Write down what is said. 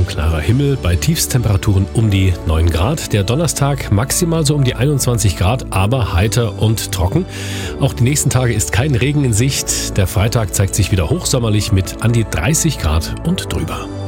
kristallklarer Himmel bei Tiefstemperaturen um die 9 Grad. Der Donnerstag maximal so um die 21 Grad, aber heiter und trocken. Auch die nächsten Tage ist kein Regen in Sicht. Der Freitag zeigt sich wieder hochsommerlich mit an die 30 Grad und drüber.